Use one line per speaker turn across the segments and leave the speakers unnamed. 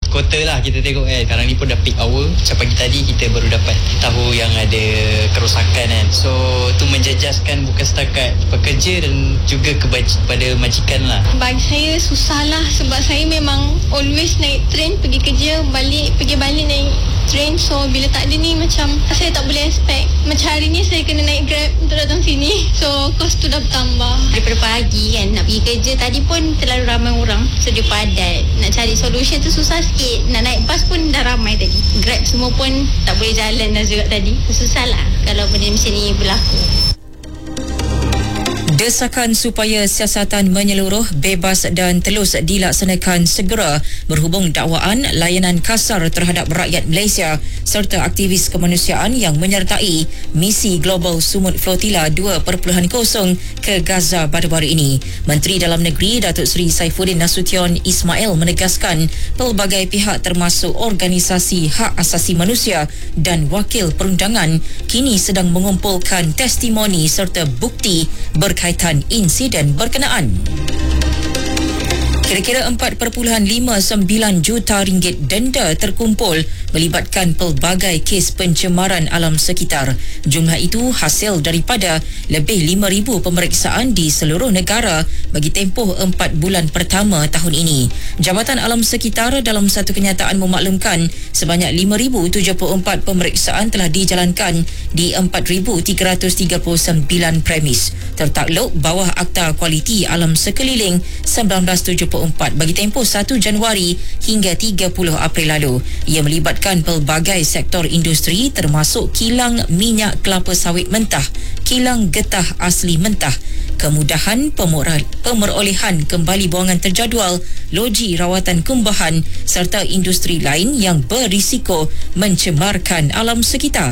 kota lah kita tengok kan. Sekarang ni pun dah peak hour. Macam pagi tadi kita baru dapat tahu yang ada kerosakan kan. So tu menjejaskan bukan setakat pekerja dan juga kepada majikan lah.
Bagi saya susah lah sebab saya memang always naik train pergi kerja, pergi balik naik train. So bila tak ada ni macam saya tak boleh expect. Macam hari ni saya kena naik Grab untuk datang sini. So kos tu dah bertambah.
Daripada pagi kan nak pergi kerja, tadi pun terlalu ramai orang, so dia padat. Nak cari solution tu susah sikit. Nak naik bas pun dah ramai tadi. Grab semua pun tak boleh jalan dah juga tadi. Susah lah kalau benda macam ni berlaku.
Desakan supaya siasatan menyeluruh, bebas dan telus dilaksanakan segera berhubung dakwaan layanan kasar terhadap rakyat Malaysia serta aktivis kemanusiaan yang menyertai misi Global Sumut Flotilla 2.0 ke Gaza baru-baru ini. Menteri Dalam Negeri Datuk Seri Saifuddin Nasution Ismail menegaskan pelbagai pihak termasuk organisasi hak asasi manusia dan wakil perundangan kini sedang mengumpulkan testimoni serta bukti berkaitan insiden berkenaan. Kira-kira 4.59 juta ringgit denda terkumpul melibatkan pelbagai kes pencemaran alam sekitar. Jumlah itu hasil daripada lebih 5,000 pemeriksaan di seluruh negara bagi tempoh 4 bulan pertama tahun ini. Jabatan Alam Sekitar dalam satu kenyataan memaklumkan sebanyak 5,074 pemeriksaan telah dijalankan di 4,339 premis tertakluk bawah Akta Kualiti Alam Sekeliling 1974 bagi tempoh 1 Januari hingga 30 April lalu. Ia melibatkan pelbagai sektor industri termasuk kilang minyak kelapa sawit mentah, kilang getah asli mentah, kemudahan pemerolehan kembali buangan terjadual, loji rawatan kumbahan serta industri lain yang berisiko mencemarkan alam sekitar.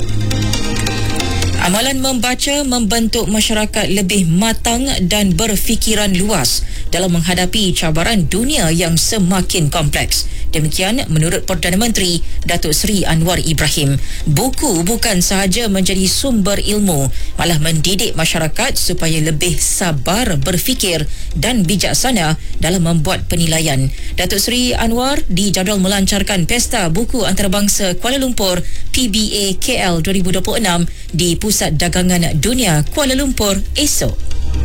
Amalan membaca membentuk masyarakat lebih matang dan berfikiran luas dalam menghadapi cabaran dunia yang semakin kompleks. Demikian menurut Perdana Menteri Datuk Seri Anwar Ibrahim. Buku bukan sahaja menjadi sumber ilmu, malah mendidik masyarakat supaya lebih sabar berfikir dan bijaksana dalam membuat penilaian. Datuk Seri Anwar dijadual melancarkan Pesta Buku Antarabangsa Kuala Lumpur PBA KL 2026 di Pusat Dagangan Dunia Kuala Lumpur esok.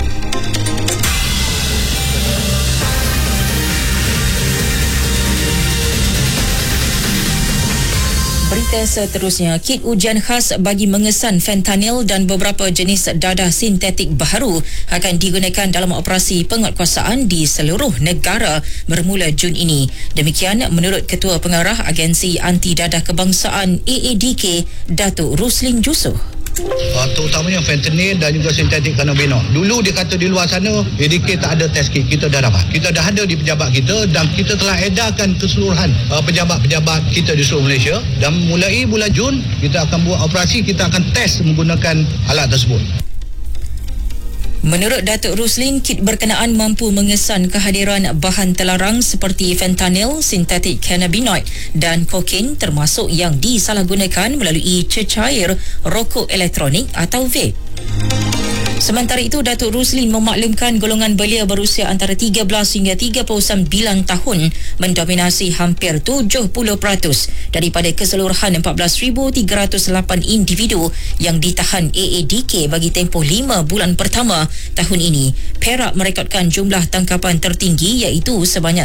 Berita seterusnya, kit ujian khas bagi mengesan fentanyl dan beberapa jenis dadah sintetik baharu akan digunakan dalam operasi penguatkuasaan di seluruh negara bermula Jun ini. Demikian menurut Ketua Pengarah Agensi Anti Dadah Kebangsaan AADK, Datuk Ruslin Jusoh.
Terutamanya fentanyl dan juga sintetik kanabinol. Dulu dia kata di luar sana ADK tak ada test kit. Kita dah dapat. Kita dah ada di pejabat kita dan kita telah edarkan keseluruhan pejabat-pejabat kita di seluruh Malaysia. Dan mulai bulan Jun kita akan buat operasi, kita akan test menggunakan alat tersebut.
Menurut Datuk Ruslin, kit berkenaan mampu mengesan kehadiran bahan terlarang seperti fentanyl, sintetik cannabinoid dan kokain termasuk yang disalahgunakan melalui cecair rokok elektronik atau vape. Sementara itu, Datuk Ruslin memaklumkan golongan belia berusia antara 13 hingga 39 tahun mendominasi hampir 70% daripada keseluruhan 14,308 individu yang ditahan AADK bagi tempoh 5 bulan pertama tahun ini. Perak merekodkan jumlah tangkapan tertinggi iaitu sebanyak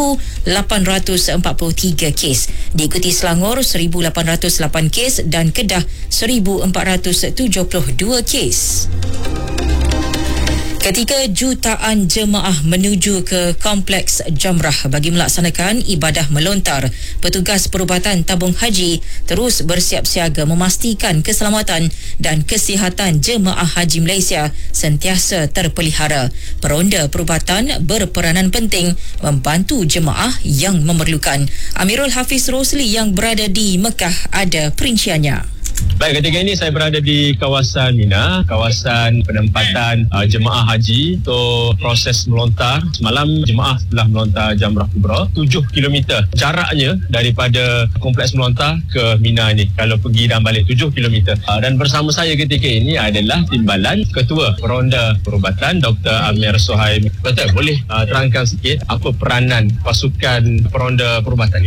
1,843 kes. Diikuti Selangor 1,808 kes dan Kedah 1,472 kes. Ketika jutaan jemaah menuju ke Kompleks Jamrah bagi melaksanakan ibadah melontar, petugas perubatan tabung haji terus bersiap siaga memastikan keselamatan dan kesihatan jemaah haji Malaysia sentiasa terpelihara. Peronda perubatan berperanan penting membantu jemaah yang memerlukan. Amirul Hafiz Rosli yang berada di Mekah ada perinciannya.
Baik, ketika ini saya berada di kawasan Mina, kawasan penempatan jemaah haji untuk proses melontar. Semalam jemaah telah melontar Jamrah Kubra 7 km. Jaraknya daripada kompleks melontar ke Mina ni, kalau pergi dan balik 7 km. Dan bersama saya ketika ini adalah timbalan Ketua Peronda Perubatan Dr. Amir Sohaim. Betul, boleh terangkan sikit apa peranan pasukan Peronda Perubatan?